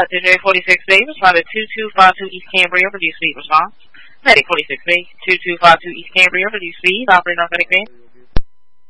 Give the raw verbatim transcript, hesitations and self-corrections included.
to J forty-six B, responded two two five two East Cambria, reduced speed response. Medic forty-six B, two two five two East Cambria, reduced speed, operating on Medic B.